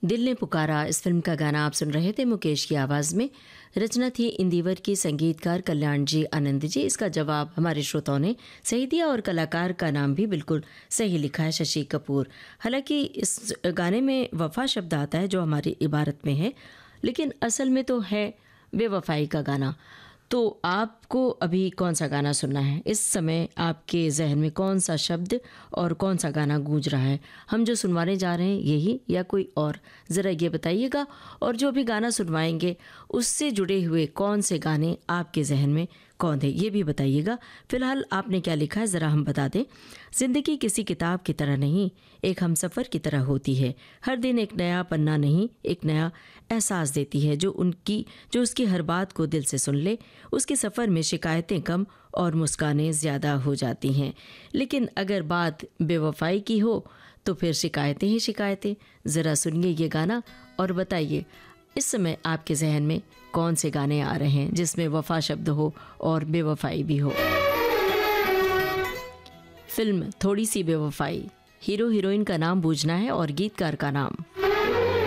दिल ने पुकारा, इस फिल्म का गाना आप सुन रहे थे मुकेश की आवाज़ में। रचना थी इंदिवर की, संगीतकार कल्याण जी आनंद जी। इसका जवाब हमारे श्रोताओं ने सही दिया और कलाकार का नाम भी बिल्कुल सही लिखा है, शशि कपूर। हालांकि इस गाने में वफा शब्द आता है जो हमारी इबारत में है, लेकिन असल में तो है बेवफाई का गाना। तो आपको अभी कौन सा गाना सुनना है? इस समय आपके जहन में कौन सा शब्द और कौन सा गाना गूंज रहा है? हम जो सुनवाने जा रहे हैं यही या कोई और, ज़रा ये बताइएगा। और जो भी गाना सुनवाएंगे उससे जुड़े हुए कौन से गाने आपके जहन में कौन थे ये भी बताइएगा। फिलहाल आपने क्या लिखा है ज़रा हम बता दें। ज़िंदगी किसी किताब की तरह नहीं, एक हमसफ़र की तरह होती है। हर दिन एक नया पन्ना नहीं, एक नया एहसास देती है। जो उसकी हर बात को दिल से सुन ले, उसके सफ़र में शिकायतें कम और मुस्कानें ज़्यादा हो जाती हैं। लेकिन अगर बात बेवफाई की हो तो फिर शिकायतें ही शिकायतें। ज़रा सुनिए ये गाना और बताइए इस समय आपके जहन में कौन से गाने आ रहे हैं जिसमें वफा शब्द हो और बेवफाई भी हो। फिल्म थोड़ी सी बेवफाई, हीरो हीरोइन का नाम बूझना है और गीतकार का नाम।